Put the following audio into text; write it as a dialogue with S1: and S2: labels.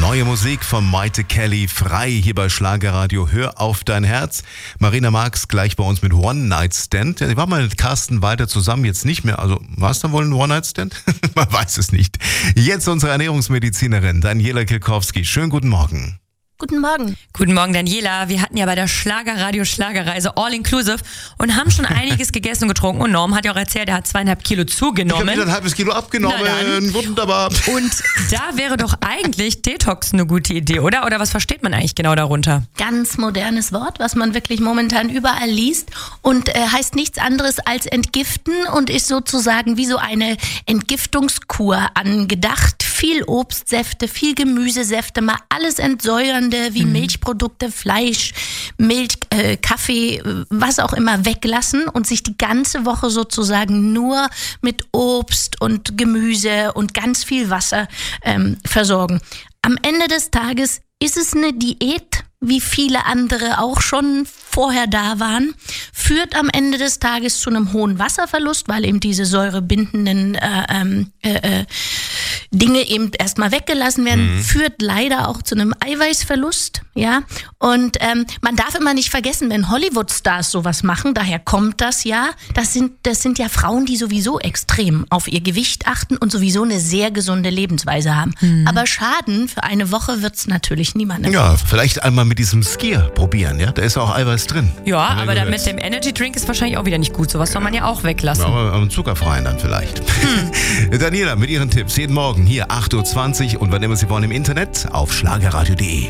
S1: Neue Musik von Maite Kelly, frei hier bei Schlagerradio. Hör auf dein Herz. Marina Marx gleich bei uns mit One Night Stand. Ja, die war mal mit Carsten Walter zusammen, jetzt nicht mehr. Also war es dann wohl ein One Night Stand? Man weiß es nicht. Jetzt unsere Ernährungsmedizinerin Daniela Kilkowski. Schönen guten Morgen.
S2: Guten Morgen.
S3: Guten Morgen, Daniela. Wir hatten ja bei der Schlagerradio-Schlagerreise All-Inclusive und haben schon einiges gegessen und getrunken. Und Norm hat ja auch erzählt, er hat 2,5 Kilo zugenommen.
S1: Ich habe wieder ein halbes Kilo abgenommen. Wunderbar.
S3: Und da wäre doch eigentlich Detox eine gute Idee, oder? Oder was versteht man eigentlich genau darunter?
S2: Ganz modernes Wort, was man wirklich momentan überall liest und heißt nichts anderes als entgiften und ist sozusagen wie so eine Entgiftungskur angedacht. Viel Obstsäfte, viel Gemüsesäfte, mal alles entsäuernde wie Milchprodukte, Fleisch, Milch, Kaffee, was auch immer weglassen und sich die ganze Woche sozusagen nur mit Obst und Gemüse und ganz viel Wasser versorgen. Am Ende des Tages ist es eine Diät, wie viele andere auch schon vorher da waren, führt am Ende des Tages zu einem hohen Wasserverlust, weil eben diese säurebindenden Dinge eben erstmal weggelassen werden, führt leider auch zu einem Eiweißverlust, ja. Und man darf immer nicht vergessen, wenn Hollywood-Stars sowas machen, daher kommt das ja, das sind ja Frauen, die sowieso extrem auf ihr Gewicht achten und sowieso eine sehr gesunde Lebensweise haben. Aber Schaden für eine Woche wird's natürlich niemandem.
S1: Ja, vielleicht einmal mit diesem Skier probieren, ja? Da ist auch Eiweiß drin.
S3: Ja, aber dann mit dem Energy Drink ist wahrscheinlich auch wieder nicht gut. Sowas soll man ja auch weglassen.
S1: Ja, aber einen zuckerfreien dann vielleicht. Daniela mit ihren Tipps jeden Morgen hier 8.20 Uhr und wann immer Sie wollen im Internet auf schlagerradio.de.